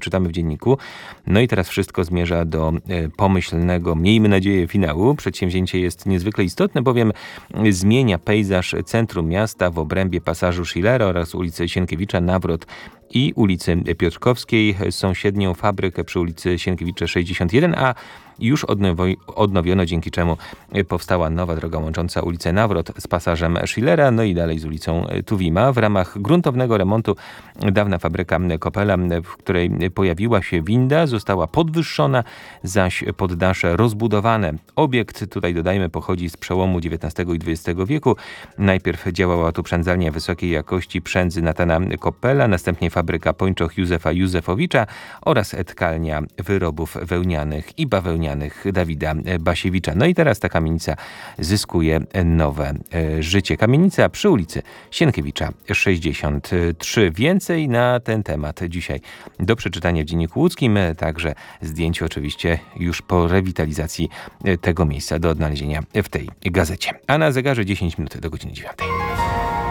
czytamy w dzienniku. No i teraz wszystko zmierza do pomyślnego, miejmy nadzieję, finału. Przedsięwzięcie jest niezwykle istotne, bowiem zmienia pejzaż centrum miasta w obrębie pasażu Schillera oraz ulicy Sienkiewicza, Nawrot i ulicy Piotrkowskiej, sąsiednią fabrykę przy ulicy Sienkiewicza 61, a już odnowiono, dzięki czemu powstała nowa droga łącząca ulicę Nawrot z pasażem Schillera, no i dalej z ulicą Tuwima. W ramach gruntownego remontu dawna fabryka Kopela, w której pojawiła się winda, została podwyższona, zaś poddasze rozbudowane. Obiekt, tutaj dodajmy, pochodzi z przełomu XIX i XX wieku. Najpierw działała tu przędzalnia wysokiej jakości przędzy Natana Kopela, następnie fabryka pończoch Józefa Józefowicza oraz tkalnia wyrobów wełnianych i bawełnianych Dawida Basiewicza. No i teraz ta kamienica zyskuje nowe życie. Kamienica przy ulicy Sienkiewicza 63. Więcej na ten temat dzisiaj do przeczytania w Dzienniku Łódzkim, także zdjęcie oczywiście już po rewitalizacji tego miejsca do odnalezienia w tej gazecie. A na zegarze 10 minut do godziny 9.